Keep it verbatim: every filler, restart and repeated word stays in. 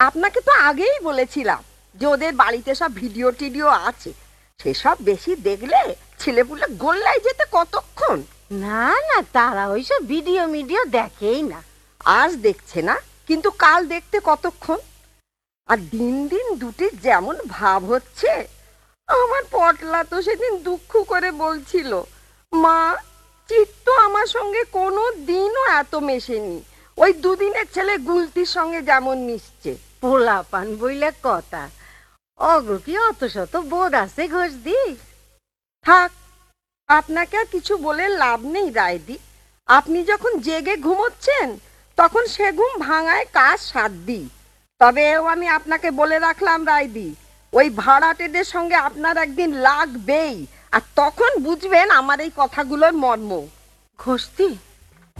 আপনাকে তো আগেই বলেছিলাম যে ওদের বাড়িতে সব ভিডিও টিডিও আছে, সেসব বেশি দেখলে ছেলেপুলে গোল্লায় যেতে কতক্ষণ। না না, তারা ওইসব ভিডিও মিডিও দেখেই না। আজ দেখছে না, কিন্তু কাল দেখতে কতক্ষণ। আর দিন দিন দুটির যেমন ভাব হচ্ছে, আমার পটলা তো সেদিন দুঃখ করে বলছিল, মা চিত্ত আমার সঙ্গে কোনো দিনও এত মেশেনি, ওই দুদিনের ছেলে গুলতির সঙ্গে যেমন মিশছে। পোলাপান বইলে কথা, অগ্র কি অত শত বোধ আছে ঘোষ দি? থাক, আপনাকে আর কিছু বলে লাভ নেই রায়দি। আপনি যখন জেগে ঘুমোচ্ছেন তখন সে ঘুম ভাঙায় কাজ সাধ্য। তবে এও আমি আপনাকে বলে রাখলাম রায়দি, ওই ভাড়াটেদের সঙ্গে আপনার একদিন লাগবেই, আর তখন বুঝবেন আমার এই কথাগুলোর মর্ম। ঘোষদি